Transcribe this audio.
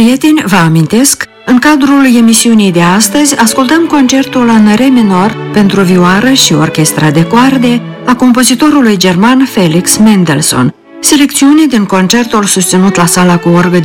prieteni, vă amintesc, în cadrul emisiunii de astăzi ascultăm concertul în re minor pentru vioară și orchestra de coarde a compozitorului german Felix Mendelssohn, selecțiune din concertul susținut la sala cu orgă